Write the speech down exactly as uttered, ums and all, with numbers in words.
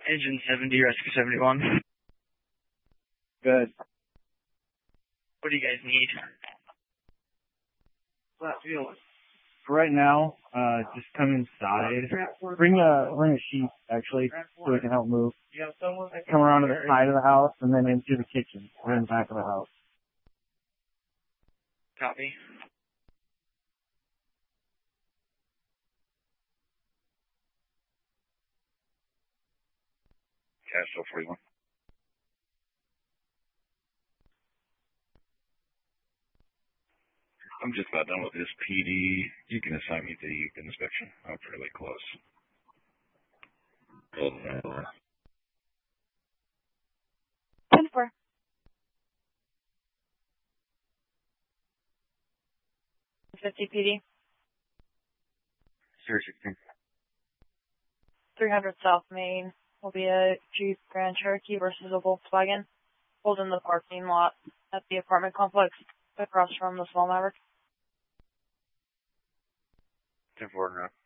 Engine seventy, Rescue seventy-one. Good. What do you guys need? Flat wheel. For right now, uh, just come inside. Bring a bring a sheet actually, so we can help move. Come around to the side of the house and then into the kitchen, or in the back of the house. Copy. Castle forty-one. I'm just about done with this P D. You can assign me the inspection. I'm fairly close. ten four. fifty P D. Search sixteen. three hundred South Main will be a Jeep Grand Cherokee versus a Volkswagen. Pulled in the parking lot at the apartment complex across from the Small Maverick. ten four, no.